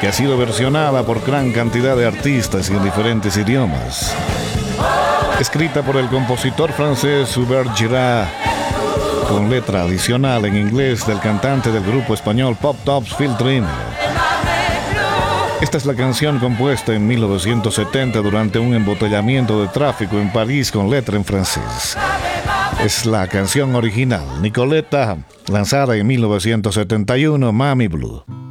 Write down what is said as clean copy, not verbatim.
que ha sido versionada por gran cantidad de artistas y en diferentes idiomas. Escrita por el compositor francés Hubert Girard, con letra adicional en inglés del cantante del grupo español Pop Tops Phil Trimmer. Esta es la canción compuesta en 1970 durante un embotellamiento de tráfico en París con letra en francés. Es la canción original, Nicoletta, lanzada en 1971, Mami Blue.